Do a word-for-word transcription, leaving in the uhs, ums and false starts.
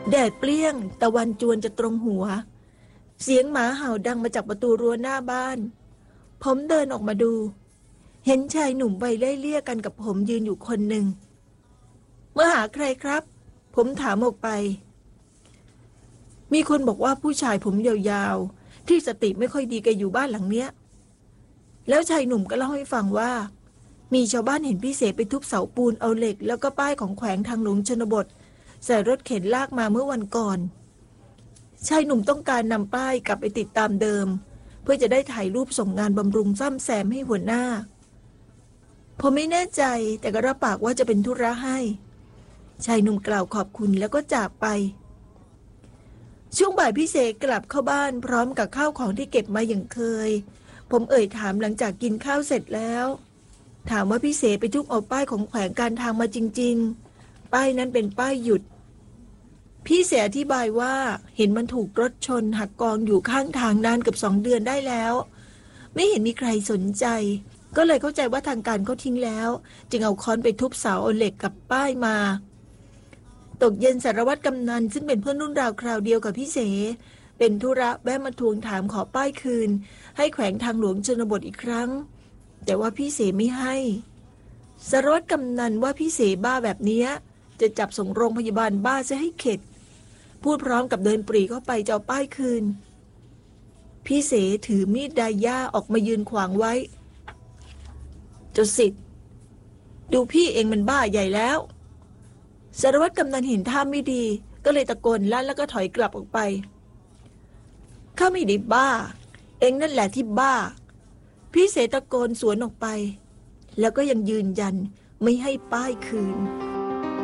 แดดเปรี้ยงตะวันจวนจะตรงหัวเสียงหมาเห่าดังมาจากประตูรั้วหน้าบ้านผมเดินออกมาดูเห็นชายหนุ่มวัยไล่เลี่ยกันกับผมยืนอยู่คนหนึ่งเมื่อหาใครครับผมถามออกไปมีคนบอกว่าผู้ชายผมยาวๆที่สติไม่ค่อยดีแกอยู่บ้านหลังเนี้ยแล้วชายหนุ่มก็เล่าให้ฟังว่ามีชาวบ้านเห็นพี่เสไปทุบเสาปูนเอาเหล็กแล้วก็ป้ายของแขวงทางหลวงชนบทใส่รถเข็นลากมาเมื่อวันก่อนชายหนุ่มต้องการนำป้ายกลับไปติดตามเดิมเพื่อจะได้ถ่ายรูปส่งงานบำรุงซ่อมแซมให้หัวหน้าผมไม่แน่ใจแต่ก็รับปากว่าจะเป็นธุระให้ชายหนุ่มกล่าวขอบคุณแล้วก็จากไปช่วงบ่ายพี่เสกกลับเข้าบ้านพร้อมกับข้าวของที่เก็บมาอย่างเคยผมเอ่ยถามหลังจากกินข้าวเสร็จแล้วถามว่าพี่เสไปทุบเอาป้ายของแขวงการทางมาจริงๆป้ายนั้นเป็นป้ายหยุดพี่เสอธิบายว่าเห็นมันถูกรถชนหักกองอยู่ข้างทางนานเกือบสองเดือนได้แล้วไม่เห็นมีใครสนใจก็เลยเข้าใจว่าทางการเขาทิ้งแล้วจึงเอาค้อนไปทุบเสาเอาเหล็กกับป้ายมาตกเย็นสารวัตรกำนันซึ่งเป็นเพื่อนรุ่นราวคราวเดียวกับพี่เสเป็นธุระแวะมาทวงถามขอป้ายคืนให้แขวงทางหลวงชนบทอีกครั้งแต่ว่าพี่เสไม่ให้สารวัตรกำนันว่าพี่เสบ้าแบบนี้จะจับส่งโรงพยาบาลบ้าซะให้เข็ดพูดพร้อมกับเดินปรีเข้าไปจะเอาป้ายคืนพี่เสถือมีดไดย่าออกมายืนขวางไว้เจ้าสิทธิ์ดูพี่เองมันบ้าใหญ่แล้วสารวัตรกำนันเห็นท่าไม่ดีก็เลยตะโกนลั่นแล้วก็ถอยกลับออกไปข้าไม่ได้บ้าเองนั่นแหละที่บ้าพี่เสตะโกนสวนออกไปแล้วก็ยังยืนยันไม่ให้ป้ายคืน